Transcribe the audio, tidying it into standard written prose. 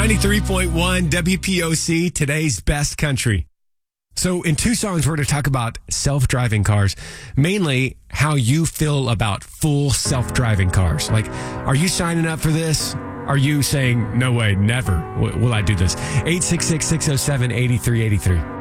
93.1 WPOC, today's best country. So in two songs, we're going to talk about self-driving cars, mainly how you feel about full self-driving cars. Like, are you signing up for this? Are you saying, no way, never will I do this? 866-607-8383.